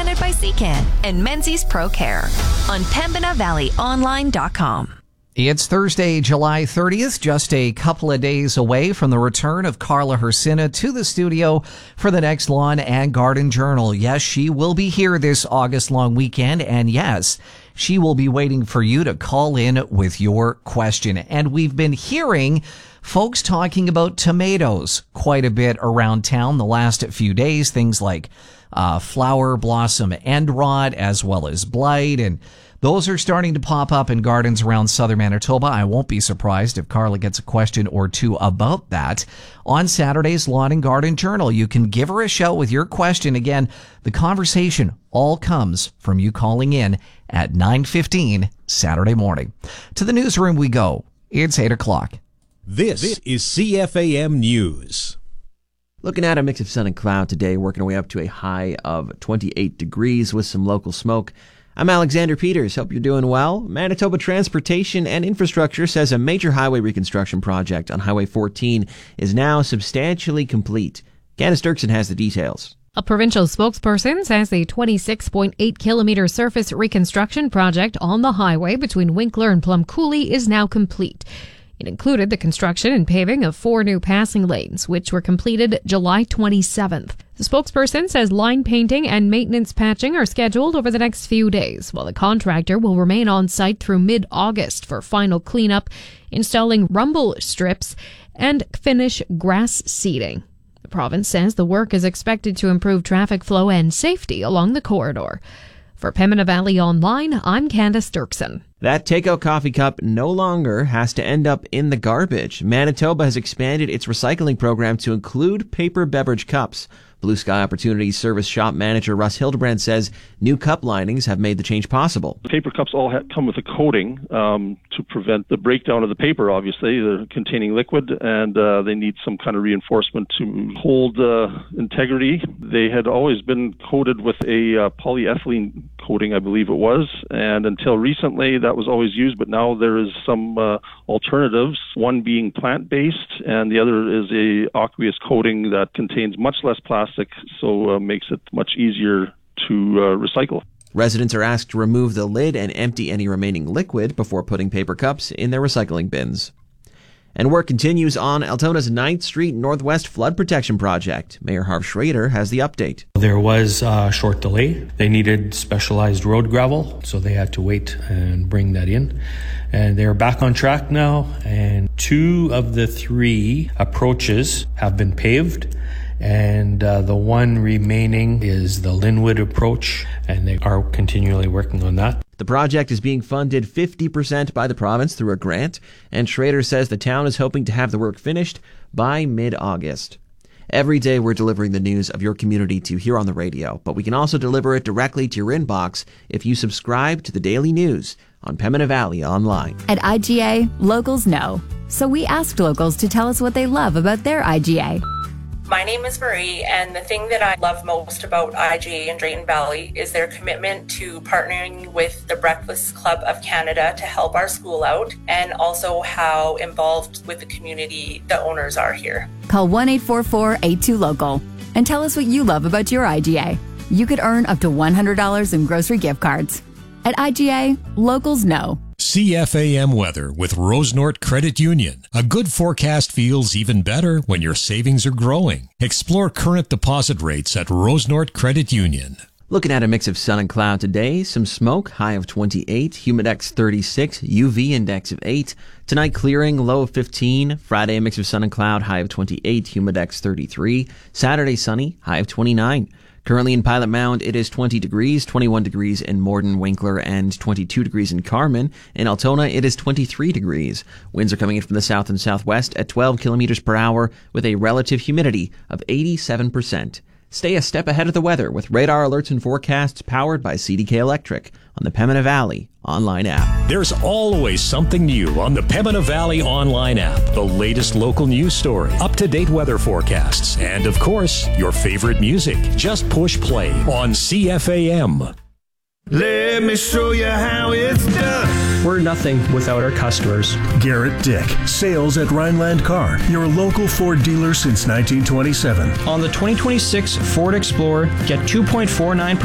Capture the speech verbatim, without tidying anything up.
presented by Secan and Menzies Pro Care on Pembina Valley Online dot com. It's Thursday, July thirtieth, just a couple of days away from the return of Carla Hersina to the studio for the next Lawn and Garden Journal. Yes, she will be here this August long weekend, and yes, she will be waiting for you to call in with your question. And we've been hearing folks talking about tomatoes quite a bit around town the last few days, things like uh, flower blossom end rot as well as blight, and those are starting to pop up in gardens around southern Manitoba. I won't be surprised if Carla gets a question or two about that on Saturday's Lawn and Garden Journal. You can give her a shout with your question. Again, the conversation all comes from you calling in at nine fifteen Saturday morning. To the newsroom we go. It's eight o'clock. This is C F A M News. Looking at a mix of sun and cloud today, working our way up to a high of twenty-eight degrees with some local smoke. I'm Alexander Peters. Hope you're doing well. Manitoba Transportation and Infrastructure says a major highway reconstruction project on Highway fourteen is now substantially complete. Candace Dirksen has the details. A provincial spokesperson says the twenty-six point eight kilometer surface reconstruction project on the highway between Winkler and Plum Coulee is now complete. It included the construction and paving of four new passing lanes, which were completed July twenty-seventh. The spokesperson says line painting and maintenance patching are scheduled over the next few days, while the contractor will remain on site through mid-August for final cleanup, installing rumble strips, and finish grass seeding. The province says the work is expected to improve traffic flow and safety along the corridor. For Pembina Valley Online, I'm Candace Dirksen. That takeout coffee cup no longer has to end up in the garbage. Manitoba has expanded its recycling program to include paper beverage cups. Blue Sky Opportunities Service Shop Manager Russ Hildebrand says new cup linings have made the change possible. The paper cups all ha- come with a coating um, to prevent the breakdown of the paper, obviously. They're containing liquid, and uh, they need some kind of reinforcement to hold uh, integrity. They had always been coated with a uh, polyethylene coating, I believe it was, and until recently that was always used, but now there is some uh, alternatives, one being plant-based, and the other is a aqueous coating that contains much less plastic, so uh, makes it much easier to uh, recycle. Residents are asked to remove the lid and empty any remaining liquid before putting paper cups in their recycling bins. And work continues on Altona's ninth Street Northwest Flood Protection Project. Mayor Harv Schrader has the update. There was a short delay. They needed specialized road gravel, so they had to wait and bring that in. And they're back on track now, and two of the three approaches have been paved. And uh, the one remaining is the Linwood approach, and they are continually working on that. The project is being funded fifty percent by the province through a grant, and Schrader says the town is hoping to have the work finished by mid-August. Every day we're delivering the news of your community to you here on the radio, but we can also deliver it directly to your inbox if you subscribe to the daily news on Pembina Valley Online. At I G A, locals know. So we asked locals to tell us what they love about their I G A. My name is Marie, and the thing that I love most about I G A in Drayton Valley is their commitment to partnering with the Breakfast Club of Canada to help our school out, and also how involved with the community the owners are here. Call one eight four four, eight two, local and tell us what you love about your I G A. You could earn up to one hundred dollars in grocery gift cards. At I G A, locals know. C F A M weather with Rosenort Credit Union. A good forecast feels even better when your savings are growing. Explore current deposit rates at Rosenort Credit Union. Looking at a mix of sun and cloud today, some smoke, high of twenty-eight, humidex thirty-six, U V index of eight. Tonight clearing, low of fifteen. Friday a mix of sun and cloud, high of twenty-eight, humidex thirty-three. Saturday sunny, high of twenty-nine. Currently in Pilot Mound, it is twenty degrees, twenty-one degrees in Morden, Winkler, and twenty-two degrees in Carman. In Altona, it is twenty-three degrees. Winds are coming in from the south and southwest at twelve kilometers per hour with a relative humidity of eighty-seven percent. Stay a step ahead of the weather with radar alerts and forecasts powered by C D K Electric on the Pembina Valley Online app. There's always something new on the Pembina Valley Online app. The latest local news story, up-to-date weather forecasts, and of course, your favorite music. Just push play on C F A M. Let me show you how it's done. We're nothing without our customers. Garrett Dick, sales at Rhineland Car, your local Ford dealer since nineteen twenty-seven. On the twenty twenty-six Ford Explorer, get two point four nine percent